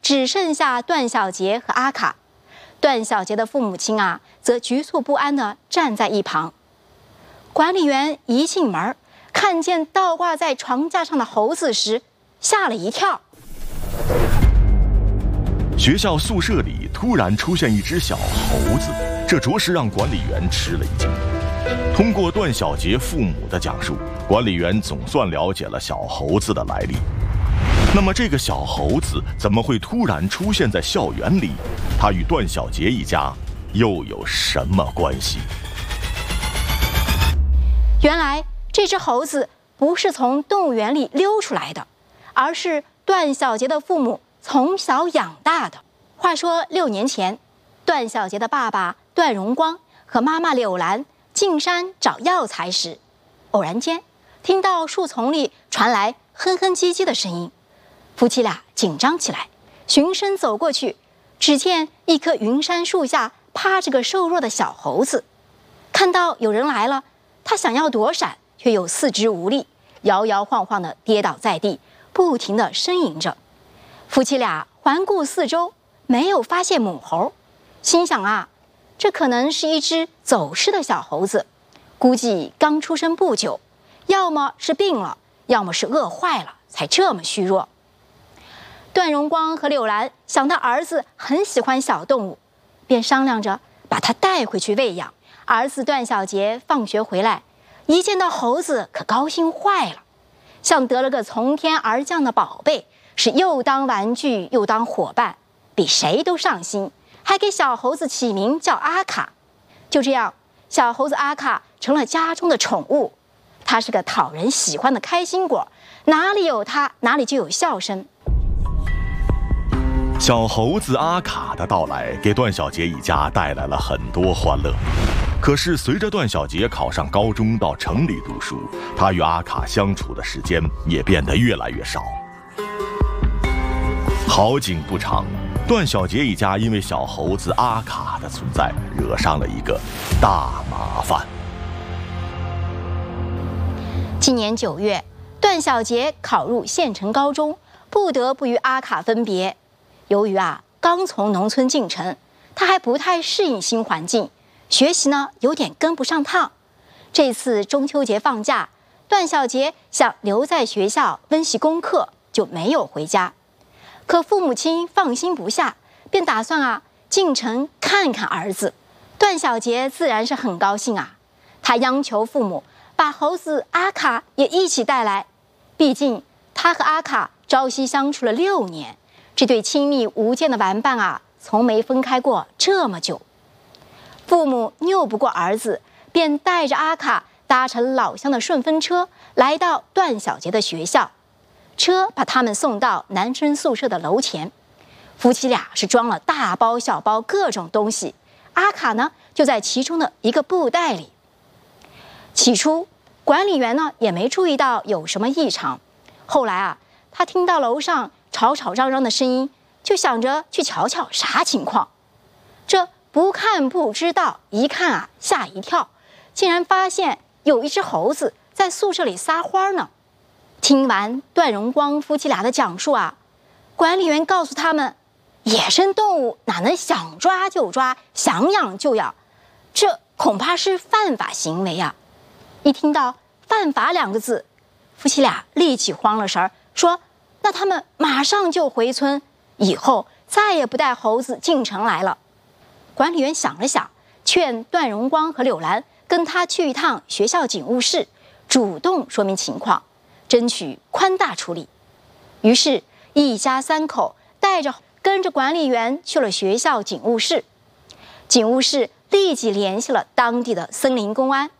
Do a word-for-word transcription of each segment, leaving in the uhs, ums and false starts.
只剩下段小杰和阿卡。段小杰的父母亲啊，则局促不安地站在一旁。管理员一进门，看见倒挂在床架上的猴子时，吓了一跳。 学校宿舍里突然出现一只小猴子，这着实让管理员吃了一惊。通过段小杰父母的讲述，管理员总算了解了小猴子的来历。那么这个小猴子怎么会突然出现在校园里？它与段小杰一家又有什么关系？ 原来这只猴子不是从动物园里溜出来的，而是段小杰的父母从小养大的。话说六年前，段小杰的爸爸段荣光和妈妈柳兰进山找药材时，偶然间听到树丛里传来哼哼唧唧的声音。夫妻俩紧张起来，循声走过去，只见一棵云杉树下趴着个瘦弱的小猴子。看到有人来了，他想要躲闪，却又四肢无力，摇摇晃晃地跌倒在地，不停地呻吟着。夫妻俩环顾四周，没有发现母猴，心想啊，这可能是一只走失的小猴子，估计刚出生不久，要么是病了，要么是饿坏了，才这么虚弱。段荣光和柳兰想到儿子很喜欢小动物，便商量着把它带回去喂养。儿子段小杰放学回来，一见到猴子可高兴坏了，像得了个从天而降的宝贝，是又当玩具又当伙伴，比谁都上心，还给小猴子起名叫阿卡。就这样，小猴子阿卡成了家中的宠物。它是个讨人喜欢的开心果，哪里有它，哪里就有笑声。 小猴子阿卡的到来，给段小杰一家带来了很多欢乐。可是随着段小杰考上高中，到城里读书，他与阿卡相处的时间也变得越来越少。好景不长，段小杰一家因为小猴子阿卡的存在，惹上了一个大麻烦。 今年九月，段小杰考入县城高中，不得不与阿卡分别。由于啊刚从农村进城，他还不太适应新环境，学习呢有点跟不上趟。这次中秋节放假，段小杰想留在学校温习功课，就没有回家。可父母亲放心不下，便打算啊进城看看儿子。段小杰自然是很高兴啊，他央求父母把猴子阿卡也一起带来，毕竟他和阿卡朝夕相处了六年。这对亲密无间的玩伴啊，从没分开过这么久。父母拗不过儿子，便带着阿卡搭乘老乡的顺风车，来到段小杰的学校。车把他们送到男生宿舍的楼前，夫妻俩是装了大包小包各种东西，阿卡呢就在其中的一个布袋里。起初，管理员呢也没注意到有什么异常，后来啊，他听到楼上吵吵嚷嚷的声音，就想着去瞧瞧啥情况。这不看不知道，一看啊吓一跳，竟然发现有一只猴子在宿舍里撒欢呢。听完段荣光夫妻俩的讲述啊，管理员告诉他们，野生动物哪能想抓就抓，想养就养，这恐怕是犯法行为啊。一听到犯法两个字，夫妻俩立即慌了神儿，说那他们马上就回村，以后再也不带猴子进城来了。管理员想了想，劝段荣光和柳兰跟他去一趟学校警务室，主动说明情况，争取宽大处理。于是一家三口带着跟着管理员去了学校警务室。警务室立即联系了当地的森林公安。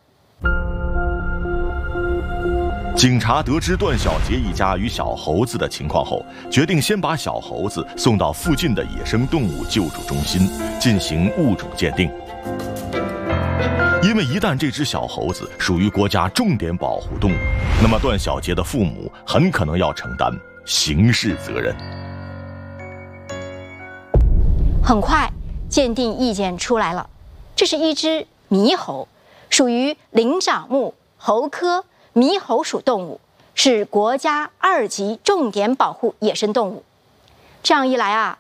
警察得知段小杰一家与小猴子的情况后，决定先把小猴子送到附近的野生动物救助中心进行物种鉴定。因为一旦这只小猴子属于国家重点保护动物，那么段小杰的父母很可能要承担刑事责任。 很快，鉴定意见出来了，这是一只猕猴，属于灵长目猴科猕猴属动物，是国家二级重点保护野生动物。这样一来啊，